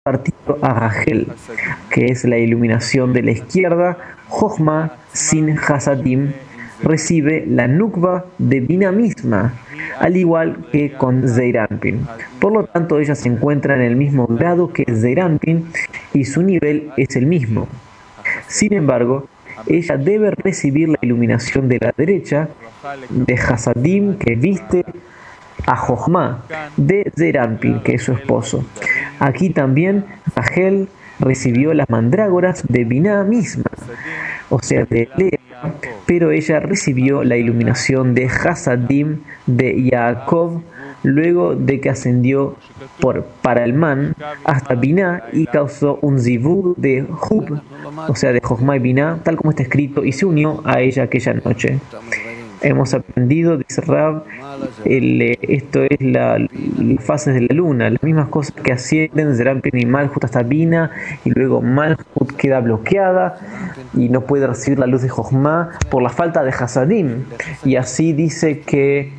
partido a Rachel, que es la iluminación de la izquierda. Jochma sin Hasadim recibe la Nukba de Bina misma, al igual que con Zeirampin. Por lo tanto, ella se encuentra en el mismo grado que Zeirampin y su nivel es el mismo. Sin embargo, ella debe recibir la iluminación de la derecha de Hasadim, que viste a Jochma de Zeirampin, que es su esposo. Aquí también Rachel recibió las mandrágoras de Binah misma, o sea, de Lea, pero ella recibió la iluminación de Hasadim de Jacob luego de que ascendió para el man hasta Binah y causó un zivug de Hub, o sea, de Jochma y Binah, tal como está escrito, y se unió a ella aquella noche. Hemos aprendido, dice Rab, esto es las fases de la luna, las mismas cosas que ascienden desde Zeirampin y Malhut hasta Bina, y luego Malhut queda bloqueada y no puede recibir la luz de Jochma por la falta de Hasadim. Y así dice que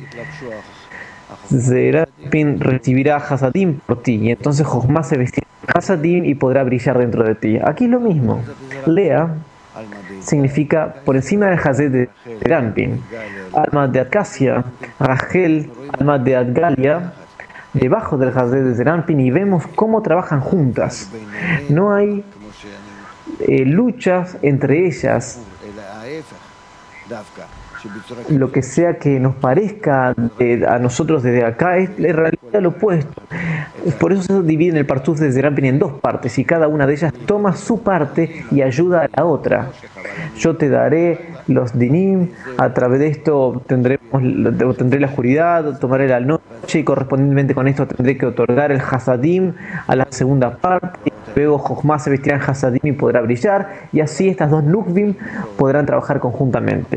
Zeirampin recibirá Hasadim por ti, y entonces Jochma se vestirá de Hasadim y podrá brillar dentro de ti. Aquí es lo mismo. Lea significa por encima del Hazed de Zeirampin, alma de Acacia, Rachel, alma de Adgalia, debajo del Hazed de Zeirampin, y vemos cómo trabajan juntas. No hay luchas entre ellas. Lo que sea que nos parezca a nosotros desde acá es en realidad lo opuesto. Por eso se divide el Partuf de Zeirampin en dos partes, y cada una de ellas toma su parte y ayuda a la otra. Yo te daré los dinim, a través de esto tendré la oscuridad, tomaré la noche, y correspondientemente con esto tendré que otorgar el Hasadim a la segunda parte, y luego Jochma se vestirá en Hasadim y podrá brillar, y así estas dos Nukvim podrán trabajar conjuntamente.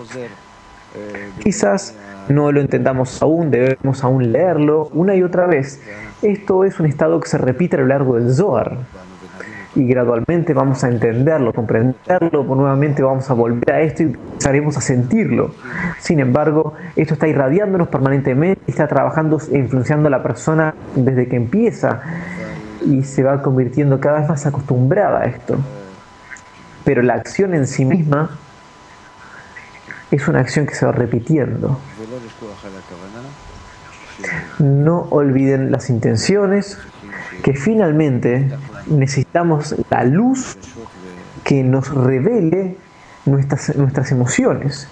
Quizás no lo entendamos aún, debemos aún leerlo una y otra vez. Esto es un estado que se repite a lo largo del Zohar, y gradualmente vamos a entenderlo, comprenderlo, nuevamente vamos a volver a esto y empezaremos a sentirlo. Sin embargo, esto está irradiándonos permanentemente, está trabajando e influenciando a la persona desde que empieza, y se va convirtiendo cada vez más acostumbrada a esto. Pero la acción en sí misma es una acción que se va repitiendo. No olviden las intenciones, que finalmente necesitamos la luz que nos revele nuestras emociones,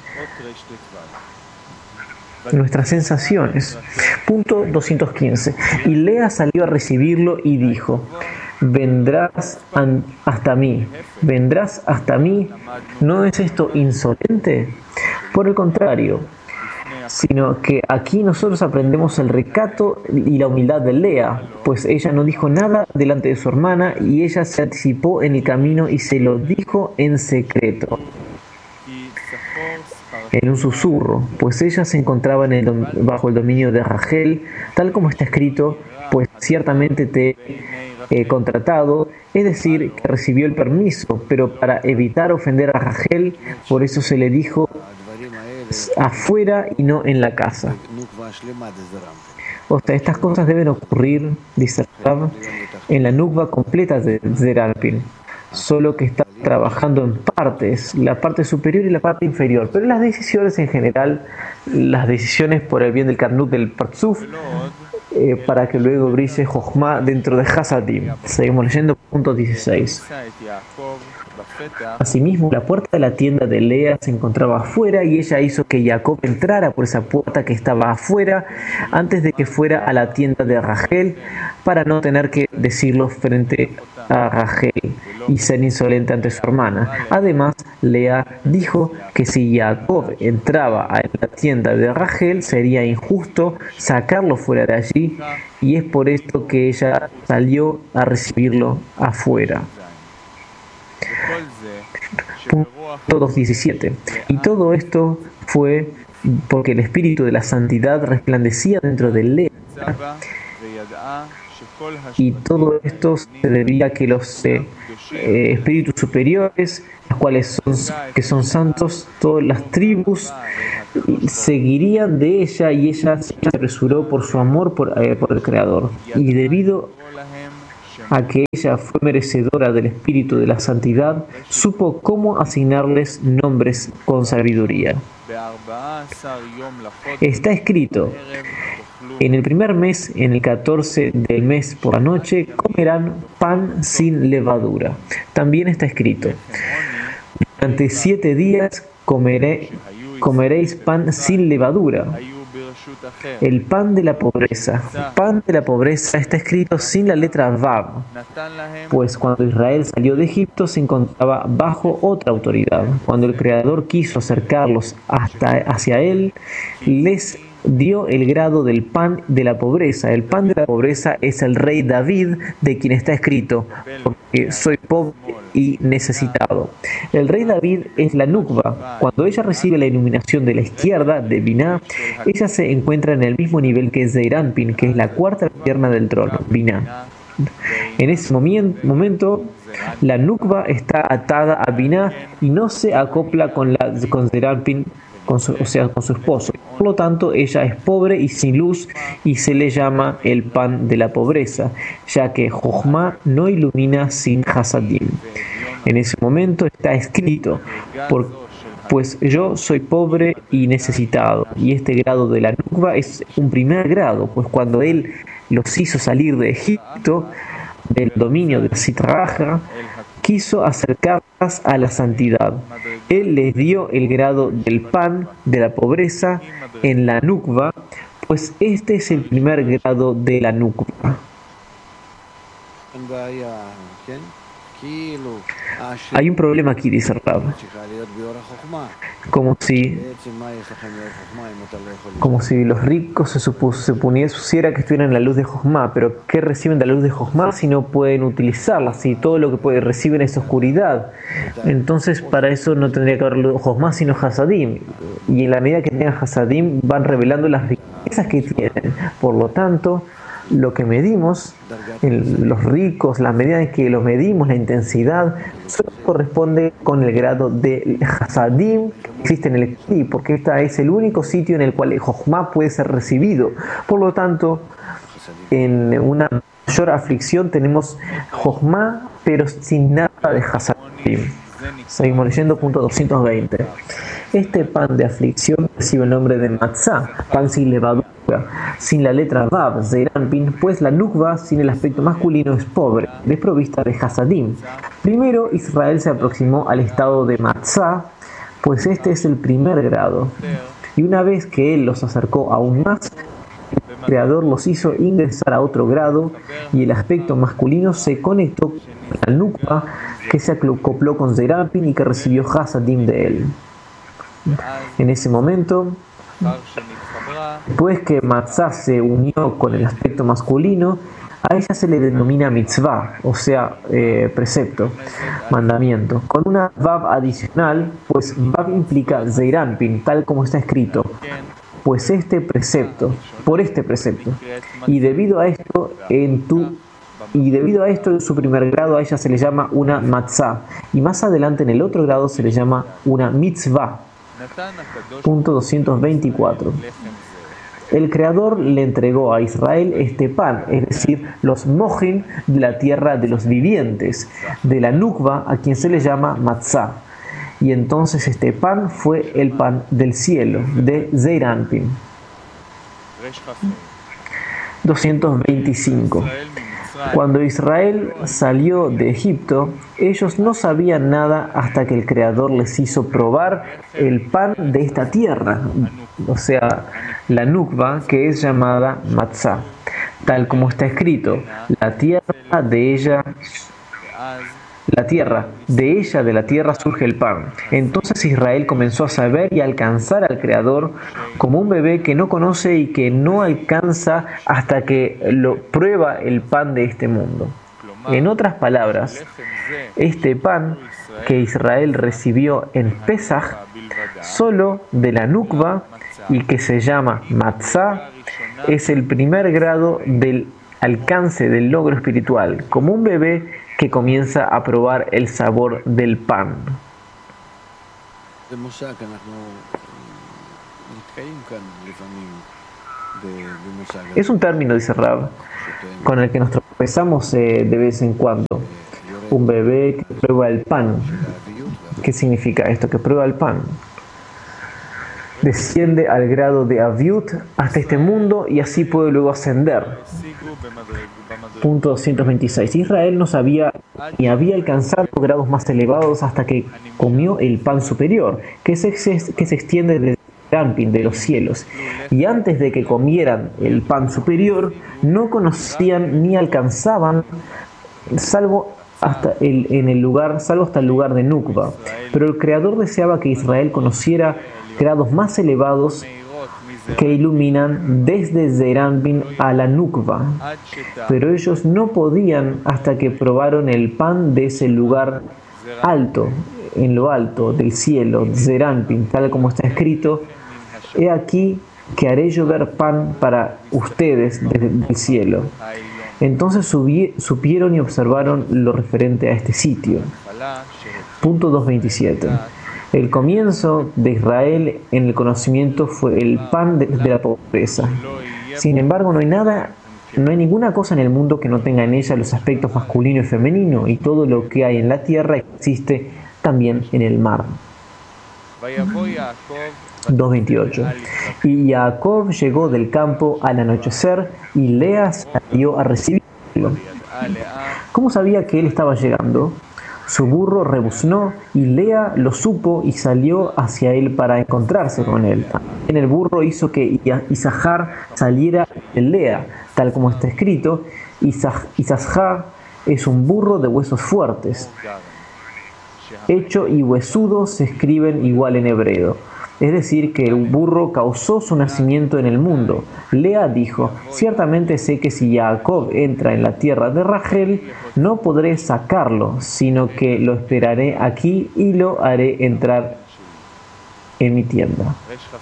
nuestras sensaciones. Punto 215. Y Lea salió a recibirlo y dijo: vendrás hasta mí, vendrás hasta mí. ¿No es esto insolente? Por el contrario, sino que aquí nosotros aprendemos el recato y la humildad de Lea, pues ella no dijo nada delante de su hermana, y ella se anticipó en el camino y se lo dijo en secreto, en un susurro, pues ella se encontraba bajo el dominio de Rachel, tal como está escrito: pues ciertamente te he contratado, es decir, que recibió el permiso, pero para evitar ofender a Rachel, por eso se le dijo afuera y no en la casa. O sea, estas cosas deben ocurrir, dice Rab, en la nukva completa de Zeirampin, solo que está trabajando en partes, la parte superior y la parte inferior, pero las decisiones en general, las decisiones por el bien del Karnut del Partzuf, para que luego brille Jochma dentro de Hasadim. Seguimos leyendo, punto 16. Asimismo, la puerta de la tienda de Lea se encontraba afuera, y ella hizo que Jacob entrara por esa puerta que estaba afuera antes de que fuera a la tienda de Rachel, para no tener que decirlo frente a Rachel y ser insolente ante su hermana. Además, Lea dijo que si Jacob entraba a la tienda de Rachel, sería injusto sacarlo fuera de allí, y es por esto que ella salió a recibirlo afuera. Punto 217. Y todo esto fue porque el espíritu de la santidad resplandecía dentro de Lea, y todo esto se debía a que los espíritus superiores, los cuales son santos, todas las tribus seguirían de ella, y ella se apresuró por su amor por el Creador. Y debido a que ella fue merecedora del espíritu de la santidad, supo cómo asignarles nombres con sabiduría. Está escrito: en el primer mes, en el 14 del mes por la noche, comerán pan sin levadura. También está escrito: durante 7 días comeréis pan sin levadura. El pan de la pobreza. Pan de la pobreza está escrito sin la letra Vav, pues cuando Israel salió de Egipto se encontraba bajo otra autoridad. Cuando el Creador quiso acercarlos hacia él, les dio el grado del pan de la pobreza. El pan de la pobreza es el rey David, de quien está escrito: porque soy pobre y necesitado. El rey David es la Nukba. Cuando ella recibe la iluminación de la izquierda, de Binah, ella se encuentra en el mismo nivel que Zeir-Anpin, que es la cuarta pierna del trono, Binah. En ese momento, la Nukba está atada a Binah y no se acopla con Zeir-Anpin, con su esposo. Por lo tanto, ella es pobre y sin luz y se le llama el pan de la pobreza, ya que Jochma no ilumina sin Hasadim. En ese momento está escrito: pues yo soy pobre y necesitado. Y este grado de la Nukba es un primer grado, pues cuando él los hizo salir de Egipto, del dominio de Sitra Achra, quiso acercarlas a la santidad. Él les dio el grado del pan de la pobreza en la Nukba, pues este es el primer grado de la Nukba. Hay un problema aquí, dice Rab. Como si los ricos se supusiera que estuvieran en la luz de Jochma, pero ¿qué reciben de la luz de Jochma si no pueden utilizarla? Si todo lo que reciben es oscuridad. Entonces, para eso no tendría que haber Jochma sino Hasadim. Y en la medida que tengan Hasadim, van revelando las riquezas que tienen. Por lo tanto, lo que medimos, los ricos, la medida en que lo medimos, la intensidad, solo corresponde con el grado de Hasadim que existe en el Kli, porque este es el único sitio en el cual el Jochma puede ser recibido. Por lo tanto, en una mayor aflicción tenemos Jochma, pero sin nada de Hasadim. Seguimos leyendo punto 220. Este pan de aflicción recibe el nombre de matzah, pan sin levadura, sin la letra Vav, Zeir-Anpin, pues la Nukba, sin el aspecto masculino, es pobre, desprovista de Hasadim. Primero Israel se aproximó al estado de matzah, pues este es el primer grado. Y una vez que él los acercó aún más, el Creador los hizo ingresar a otro grado y el aspecto masculino se conectó con la Nukba, que se acopló con Zeir-Anpin y que recibió Hasadim de él. En ese momento, después que matzah se unió con el aspecto masculino, a ella se le denomina mitzvah, o sea, precepto, mandamiento, con una vav adicional, pues vav implica Zeir-Anpin, tal como está escrito, por este precepto, y debido a esto, en su primer grado a ella se le llama una matzah, y más adelante en el otro grado se le llama una mitzvah. Punto 224. El Creador le entregó a Israel este pan, es decir, los mojin de la tierra de los vivientes, de la Nukba, a quien se le llama matzah. Y entonces este pan fue el pan del cielo, de Zeir-Anpin. 225. Cuando Israel salió de Egipto, ellos no sabían nada hasta que el Creador les hizo probar el pan de esta tierra, o sea, la Nukba, que es llamada matzah, tal como está escrito: de la tierra surge el pan. Entonces Israel comenzó a saber y a alcanzar al Creador como un bebé que no conoce y que no alcanza hasta que lo prueba el pan de este mundo. En otras palabras, este pan que Israel recibió en Pesaj, solo de la Nukba, y que se llama matzah, es el primer grado del alcance del logro espiritual, como un bebé que comienza a probar el sabor del pan. Es un término, dice Rab, con el que nos tropezamos de vez en cuando. Un bebé que prueba el pan. ¿Qué significa esto? Que prueba el pan. Desciende al grado de Aviut hasta este mundo y así puede luego ascender. Punto 226. Israel no sabía ni había alcanzado grados más elevados hasta que comió el pan superior, que se extiende desde el Anpin de los cielos. Y antes de que comieran el pan superior, no conocían ni alcanzaban, salvo hasta el lugar de Nukba. Pero el Creador deseaba que Israel conociera grados más elevados que iluminan desde Zeranpin a la Nukba, pero ellos no podían hasta que probaron el pan de ese lugar alto, en lo alto del cielo, Zeranpin, tal como está escrito: he aquí que haré llover pan para ustedes desde el cielo. Entonces supieron y observaron lo referente a este sitio. Punto 227. El comienzo de Israel en el conocimiento fue el pan de la pobreza. Sin embargo, no hay ninguna cosa en el mundo que no tenga en ella los aspectos masculino y femenino, y todo lo que hay en la tierra existe también en el mar. 2.28. Y Jacob llegó del campo al anochecer y Lea salió a recibirlo. ¿Cómo sabía que él estaba llegando? Su burro rebuznó y Lea lo supo y salió hacia él para encontrarse con él. También el burro hizo que Isahar saliera de Lea, tal como está escrito: Isahar es un burro de huesos fuertes. Hecho y huesudo se escriben igual en hebreo. Es decir, que el burro causó su nacimiento en el mundo. Lea dijo: ciertamente sé que si Jacob entra en la tierra de Rachel, no podré sacarlo, sino que lo esperaré aquí y lo haré entrar en mi tienda.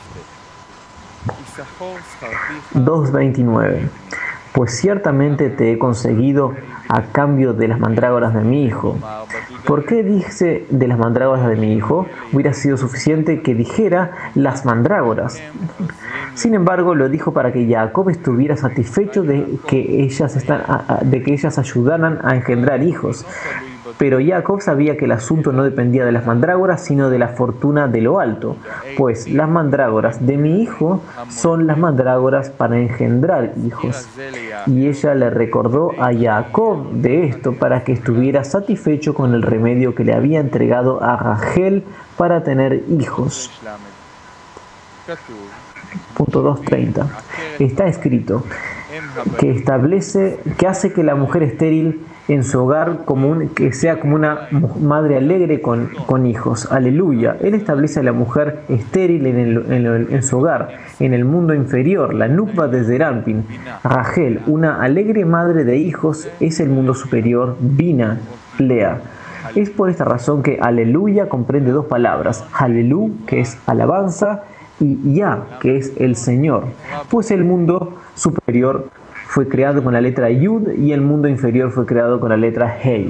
2.29. Pues ciertamente te he conseguido a cambio de las mandrágoras de mi hijo. ¿Por qué dice de las mandrágoras de mi hijo? Hubiera sido suficiente que dijera las mandrágoras. Sin embargo, lo dijo para que Jacob estuviera satisfecho de que ellas ayudaran a engendrar hijos. Pero Jacob sabía que el asunto no dependía de las mandrágoras, sino de la fortuna de lo alto, pues las mandrágoras de mi hijo son las mandrágoras para engendrar hijos. Y ella le recordó a Jacob de esto para que estuviera satisfecho con el remedio que le había entregado a Rachel para tener hijos. Punto 2.30. Está escrito que hace que la mujer estéril en su hogar que sea como una madre alegre con hijos. Aleluya. Él establece a la mujer estéril en su hogar, en el mundo inferior, la Nukba de Zeranpin. Rachel, una alegre madre de hijos, es el mundo superior, Bina, Lea. Es por esta razón que aleluya comprende dos palabras: alelú, que es alabanza, y ya, que es el Señor. Pues el mundo superior fue creado con la letra Yud y el mundo inferior fue creado con la letra Hei.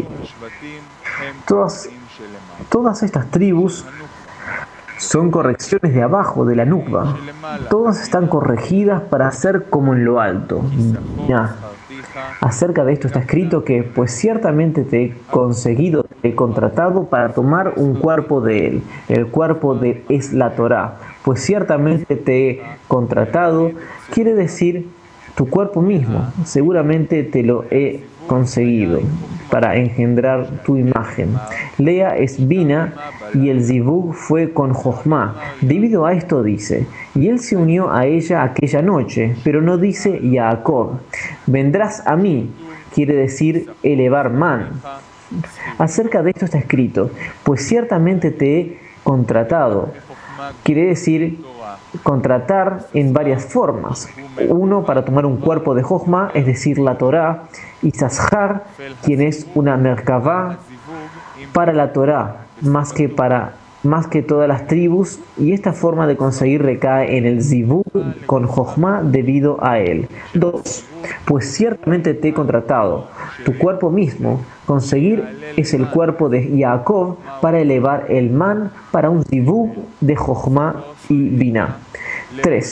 Todas estas tribus son correcciones de abajo de la Nukba. Todas están corregidas para ser como en lo alto. Ya. Acerca de esto está escrito que, pues ciertamente te he conseguido, te he contratado para tomar un cuerpo de él. El cuerpo de es la Torá. Pues ciertamente te he contratado, quiere decir tu cuerpo mismo. Seguramente te lo he conseguido para engendrar tu imagen. Lea es Bina y el Zivug fue con Jochma. Debido a esto dice: y él se unió a ella aquella noche, pero no dice Jacob. Vendrás a mí, quiere decir elevar man. Acerca de esto está escrito: pues ciertamente te he contratado. Quiere decir contratar en varias formas. Uno, para tomar un cuerpo de Jochma, es decir, la Torá, y Sashar, quien es una Merkavá para la Torá, más que todas las tribus, y esta forma de conseguir recae en el Zivug con Jochma debido a él. 2. Pues ciertamente te he contratado, tu cuerpo mismo. Conseguir es el cuerpo de Jacob para elevar el man para un Zivug de Jochma y Binah. 3.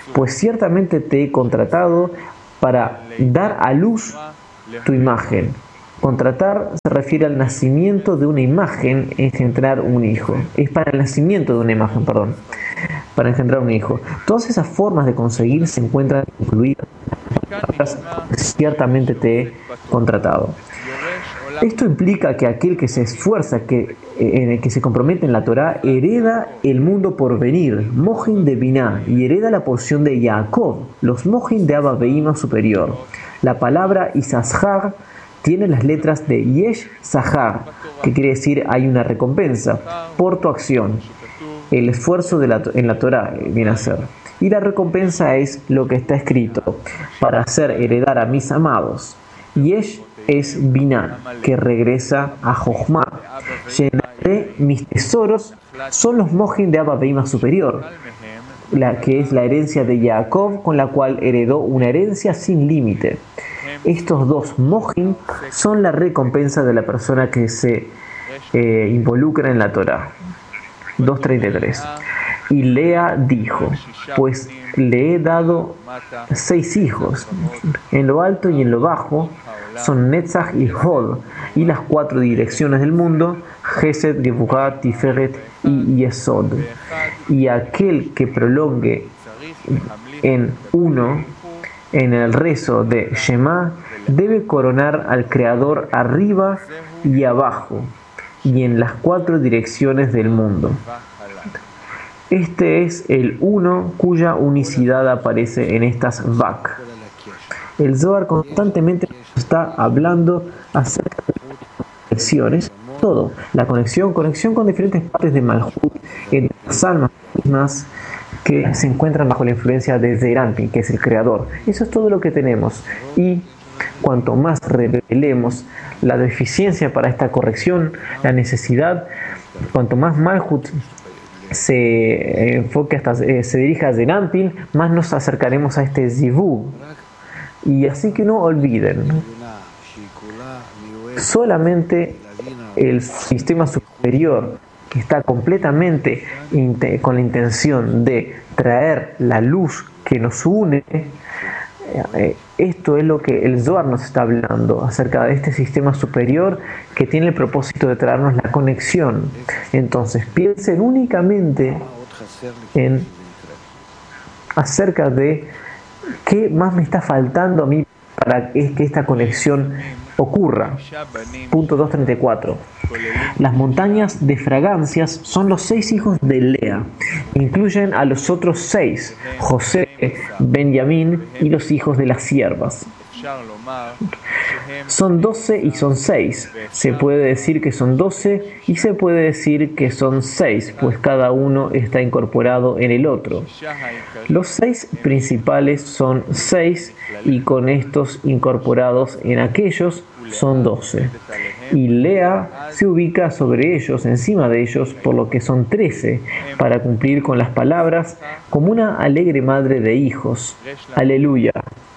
pues ciertamente te he contratado para dar a luz tu imagen. Contratar se refiere al nacimiento de una imagen, engendrar un hijo. Es para el nacimiento de una imagen, perdón, para engendrar un hijo. Todas esas formas de conseguir se encuentran incluidas. Ciertamente te he contratado. Esto implica que aquel que se esfuerza, que se compromete en la Torá, hereda el mundo por venir, Mohin de Binah, y hereda la porción de Jacob, los Mohin de Abba Behima superior. La palabra Isashar tiene las letras de Yesh Sahar, que quiere decir hay una recompensa por tu acción. El esfuerzo en la Torá viene a ser. Y la recompensa es lo que está escrito, para hacer heredar a mis amados. Yesh es Binah, que regresa a Jochma. Llenaré mis tesoros, son los Mohin de Abba Behima superior, que es la herencia de Jacob, con la cual heredó una herencia sin límite. Estos dos Mohin son la recompensa de la persona que se involucra en la Torá. 2.33. Y Lea dijo, pues le he dado 6 hijos, en lo alto y en lo bajo, son Netzach y Hod, y las 4 direcciones del mundo, Gesed, Gevuah, Tiferet y Yesod. Y aquel que prolongue en uno, en el rezo de Shema, debe coronar al Creador arriba y abajo, y en las 4 direcciones del mundo. Este es el uno cuya unicidad aparece en estas Vak. El Zohar constantemente está hablando acerca de las conexiones, todo, la conexión con diferentes partes de Malhut, entre las almas mismas que se encuentran bajo la influencia de Zeranpin, que es el creador. Eso es todo lo que tenemos. Y cuanto más revelemos la deficiencia para esta corrección, la necesidad, cuanto más Malhut se enfoque se dirija a Zeranpin, más nos acercaremos a este Zivug. Y así que no olviden, solamente el sistema superior que está completamente con la intención de traer la luz que nos une, esto es lo que el Zohar nos está hablando acerca de este sistema superior que tiene el propósito de traernos la conexión. Entonces piensen únicamente acerca de qué más me está faltando a mí para que esta conexión ocurra. Punto 2.34. Las montañas de fragancias son los 6 hijos de Lea. Incluyen a los otros 6, José, Benjamín y los hijos de las siervas. Son 12 y son 6. Se puede decir que son 12 y se puede decir que son 6, pues cada uno está incorporado en el otro. Los 6 principales son 6 y con estos incorporados en aquellos son 12. Y Lea se ubica sobre ellos, encima de ellos, por lo que son 13, para cumplir con las palabras como una alegre madre de hijos. Aleluya.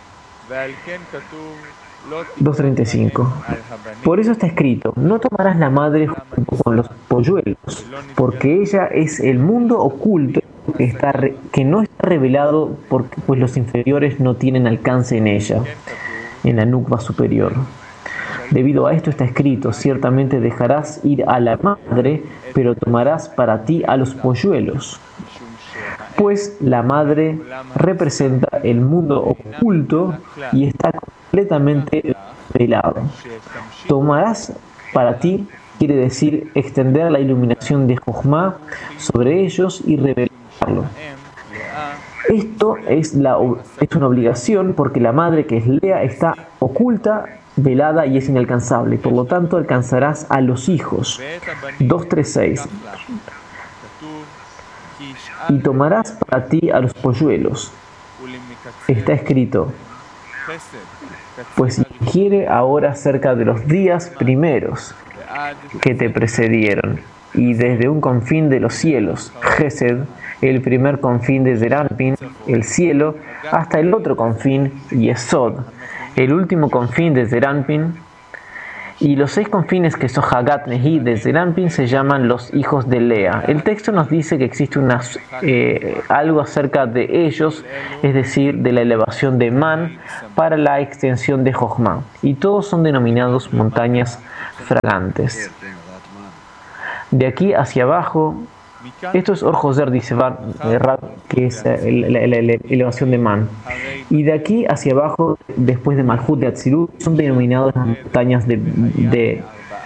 2.35. Por eso está escrito, no tomarás la madre junto con los polluelos, porque ella es el mundo oculto que no está revelado, pues los inferiores no tienen alcance en ella, en la nukva superior. Debido a esto está escrito, ciertamente dejarás ir a la madre, pero tomarás para ti a los polluelos. Pues la madre representa el mundo oculto y está completamente revelado. Tomarás para ti quiere decir extender la iluminación de Jochma sobre ellos y revelarlo. Esto es una obligación porque la madre, que es Lea, está oculta, velada y es inalcanzable. Por lo tanto, alcanzarás a los hijos. 2.36. Y tomarás para ti a los polluelos. Está escrito, pues quiere ahora acerca de los días primeros que te precedieron, y desde un confín de los cielos, Gesed, el primer confín de Zeranpin, el cielo, hasta el otro confín, Yesod, el último confín de Zeranpin, Y los 6 confines que son Hagat Nehi de Zerampin se llaman los hijos de Lea. El texto nos dice que existe algo acerca de ellos, es decir, de la elevación de Man para la extensión de Jochma. Y todos son denominados montañas fragantes. De aquí hacia abajo, esto es Or-Joser, dice Rab, que es la elevación de Man. Y de aquí hacia abajo, después de Malhut de Atzilut, son denominadas las montañas de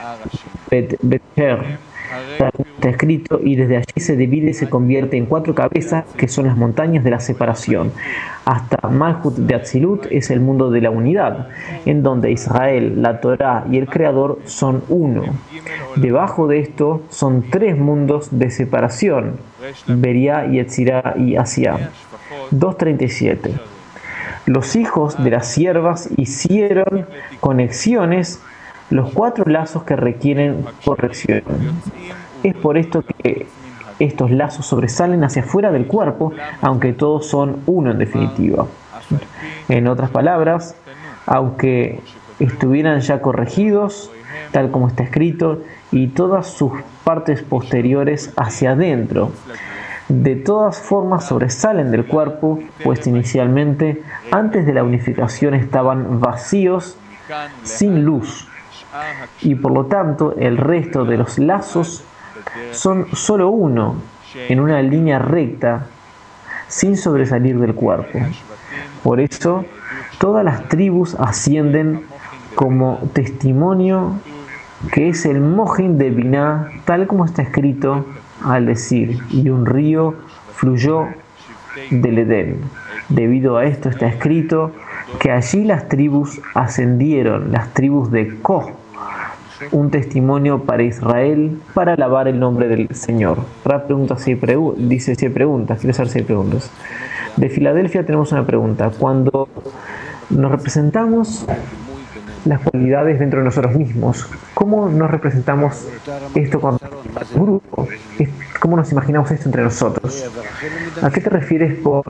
Bet-Her. Está escrito, y desde allí se divide y se convierte en 4 cabezas, que son las montañas de la separación. Hasta Malhut de Atzilut es el mundo de la unidad, en donde Israel, la Torá y el Creador son uno. Debajo de esto son 3 mundos de separación, Beria, Yetzirá y Asiá. 2.37. Los hijos de las siervas hicieron conexiones, los 4 lazos que requieren corrección. Es por esto que estos lazos sobresalen hacia afuera del cuerpo, aunque todos son uno en definitiva. En otras palabras, aunque estuvieran ya corregidos, tal como está escrito, y todas sus partes posteriores hacia adentro, de todas formas sobresalen del cuerpo, pues inicialmente, antes de la unificación, estaban vacíos, sin luz, y por lo tanto el resto de los lazos son solo uno, en una línea recta, sin sobresalir del cuerpo. Por eso, todas las tribus ascienden como testimonio, que es el Mohin de Biná, tal como está escrito al decir, y un río fluyó del Edén. Debido a esto está escrito que allí las tribus ascendieron, las tribus de Koh, un testimonio para Israel, para alabar el nombre del Señor. Rab pregunta dice si hay preguntas, quiero saber si hay preguntas. De Filadelfia tenemos una pregunta. Cuando nos representamos las cualidades dentro de nosotros mismos, ¿cómo nos representamos esto con el grupo? ¿Cómo nos imaginamos esto entre nosotros? ¿A qué te refieres por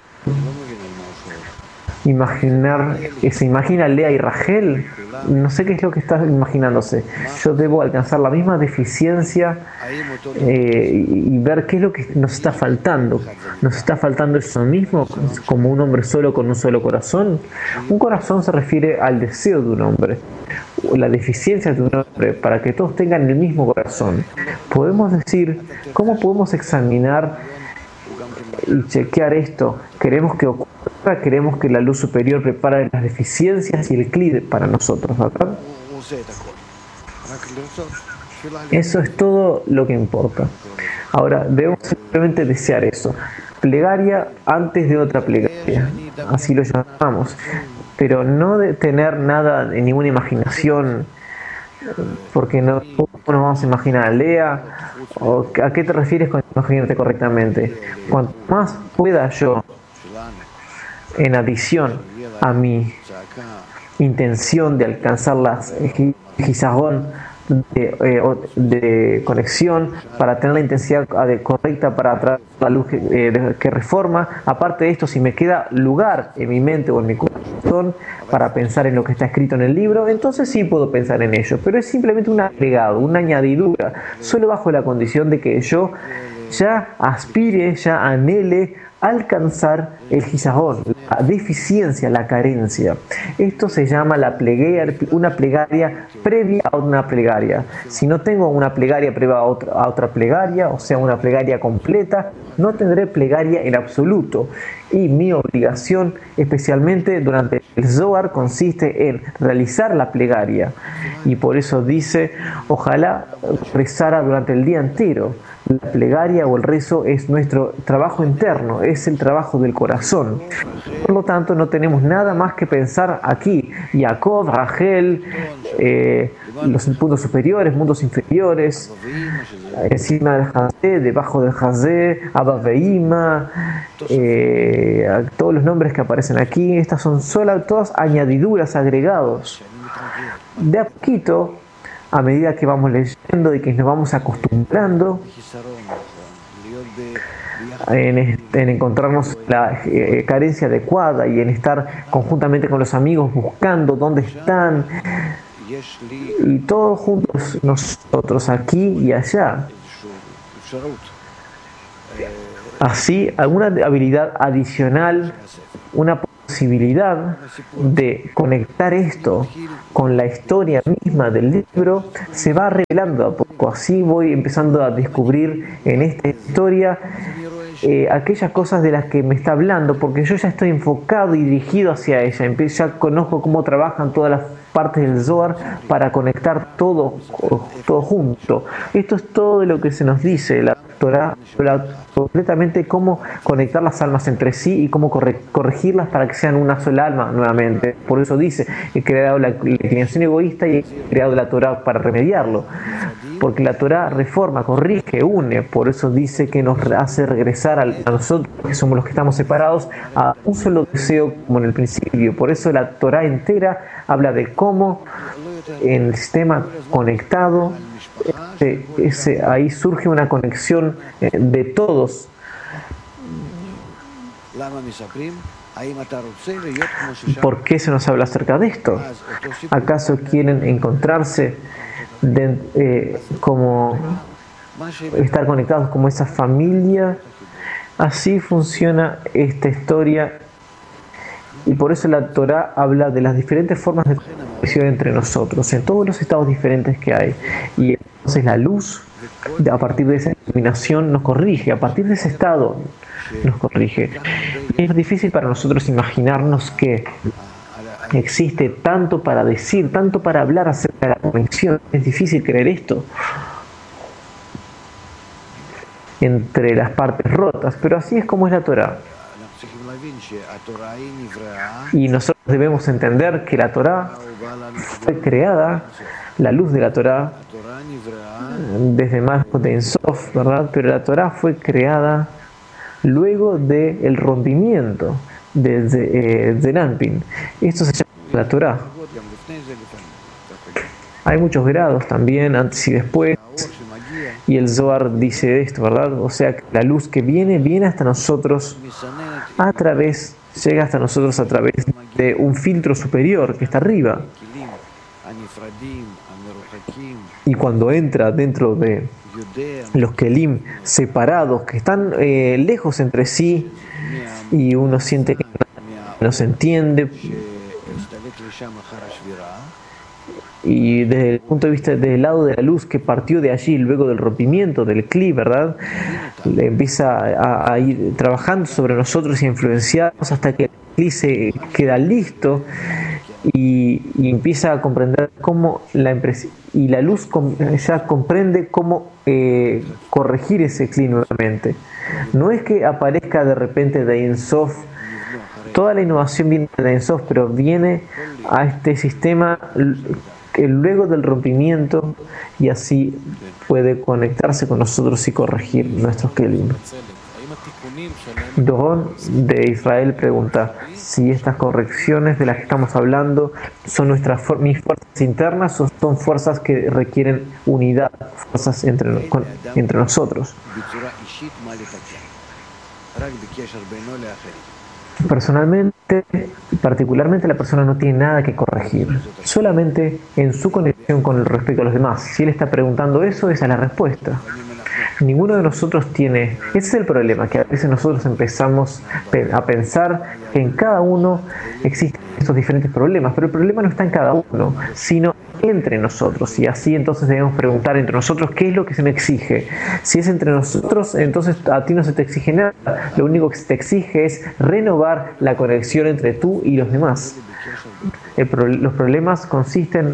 imaginar? ¿Se imagina Lea y Rachel? No sé qué es lo que estás imaginándose. Yo debo alcanzar la misma deficiencia y ver qué es lo que nos está faltando. ¿Nos está faltando eso mismo, como un hombre solo con un solo corazón? Un corazón se refiere al deseo de un hombre, la deficiencia de un hombre, para que todos tengan el mismo corazón. Podemos decir, ¿cómo podemos examinar y chequear esto? Queremos que ocurra, queremos que la luz superior prepare las deficiencias y el clip para nosotros, ¿verdad? Eso es todo lo que importa. Ahora, debemos simplemente desear eso. Plegaria antes de otra plegaria, así lo llamamos. Pero no de tener nada, ninguna imaginación, porque no nos vamos a imaginar a Lea. ¿O a qué te refieres con imaginarte correctamente? Cuanto más pueda yo, en adición a mi intención de alcanzar las gizagón de conexión, para tener la intensidad correcta para atraer la luz que reforma, aparte de esto, si me queda lugar en mi mente o en mi corazón para pensar en lo que está escrito en el libro, entonces sí puedo pensar en ello, pero es simplemente un agregado, una añadidura, solo bajo la condición de que yo ya aspire, ya anhele alcanzar el gizagón, la deficiencia, la carencia. Esto se llama una plegaria previa a una plegaria. Si no tengo una plegaria previa a otra plegaria, o sea, una plegaria completa, no tendré plegaria en absoluto. Y mi obligación, especialmente durante el Zohar, consiste en realizar la plegaria. Y por eso dice, ojalá rezara durante el día entero. La plegaria o el rezo es nuestro trabajo interno, es el trabajo del corazón. Por lo tanto, no tenemos nada más que pensar aquí. Jacob, Rachel, los puntos superiores, mundos inferiores, encima del Hazé, debajo del Hazé, Abba Veima, todos los nombres que aparecen aquí. Estas son todas añadiduras, agregados. De a poquito, a medida que vamos leyendo y que nos vamos acostumbrando en encontrarnos la carencia adecuada y en estar conjuntamente con los amigos buscando dónde están, y todos juntos nosotros aquí y allá. Así, alguna habilidad adicional, una posibilidad de conectar esto con la historia misma del libro se va revelando a poco. Así voy empezando a descubrir en esta historia aquellas cosas de las que me está hablando, porque yo ya estoy enfocado y dirigido hacia ella. Ya conozco cómo trabajan todas las partes del Zohar para conectar todo junto. Esto es todo lo que se nos dice. La Torah habla completamente cómo conectar las almas entre sí y cómo corregirlas para que sean una sola alma nuevamente. Por eso dice, he creado la inclinación egoísta y he creado la Torah para remediarlo. Porque la Torah reforma, corrige, une. Por eso dice que nos hace regresar a nosotros, que somos los que estamos separados, a un solo deseo como en el principio. Por eso la Torah entera habla de cómo en el sistema conectado, ahí surge una conexión de todos. ¿Por qué se nos habla acerca de esto? ¿Acaso quieren encontrarse como estar conectados como esa familia? Así funciona esta historia, y por eso la Torah habla de las diferentes formas de conexión entre nosotros, en todos los estados diferentes que hay. Y entonces la luz, a partir de esa iluminación, nos corrige, a partir de ese estado nos corrige. Y es difícil para nosotros imaginarnos que existe tanto para decir, tanto para hablar acerca de la conexión. Es difícil creer esto entre las partes rotas, pero así es como es la Torah. Y nosotros debemos entender que la Torah fue creada, la luz de la Torah, desde Malchut de Ein Sof, ¿verdad? Pero la Torah fue creada luego del rompimiento de Zenanpin. Esto se llama la Torah. Hay muchos grados también, antes y después, y el Zohar dice esto, ¿verdad? O sea, que la luz que viene hasta nosotros llega hasta nosotros a través de un filtro superior que está arriba. Y cuando entra dentro de los kelim separados, que están lejos entre sí, y uno siente que no se entiende, y desde el punto de vista del lado de la luz que partió de allí luego del rompimiento del cli, ¿verdad? Le empieza a ir trabajando sobre nosotros y a influenciarnos hasta que el cli se queda listo y empieza a comprender cómo y la luz ya comprende cómo corregir ese cli nuevamente. No es que aparezca de repente de Ein Sof. Toda la innovación viene de Ein Sof, pero viene a este sistema luego del rompimiento, y así puede conectarse con nosotros y corregir nuestros kelim. Doron de Israel pregunta si estas correcciones de las que estamos hablando son mis fuerzas internas o son fuerzas que requieren unidad, fuerzas entre nosotros. Personalmente, particularmente, la persona no tiene nada que corregir, solamente en su conexión con el respecto a los demás. Si él está preguntando eso, esa es la respuesta. Ninguno de nosotros tiene... Ese es el problema, que a veces nosotros empezamos a pensar que en cada uno existen estos diferentes problemas, pero el problema no está en cada uno, sino entre nosotros. Y así entonces debemos preguntar entre nosotros qué es lo que se me exige. Si es entre nosotros, entonces a ti no se te exige nada. Lo único que se te exige es renovar la conexión entre tú y los demás. Los problemas consisten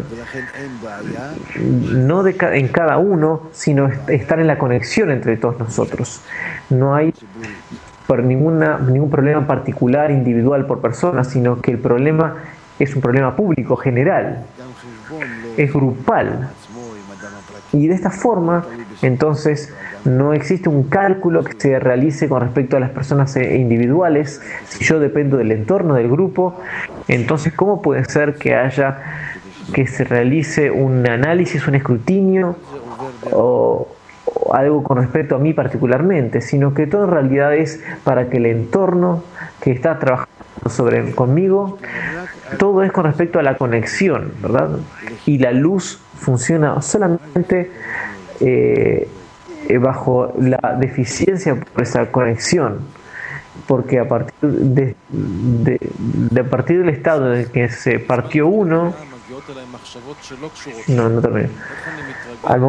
no en cada uno, sino estar en la conexión entre todos nosotros. No hay ningún problema particular, individual por persona, sino que el problema es un problema público, general, es grupal. Y de esta forma, entonces, no existe un cálculo que se realice con respecto a las personas individuales. Si yo dependo del entorno del grupo, entonces, ¿cómo puede ser que se realice un análisis, un escrutinio o algo con respecto a mí particularmente? Sino que todo en realidad es para que el entorno que está trabajando conmigo todo es con respecto a la conexión, ¿verdad? Y la luz funciona solamente bajo la deficiencia por esa conexión, porque a partir a partir del estado en el que se partió uno, no termino. Al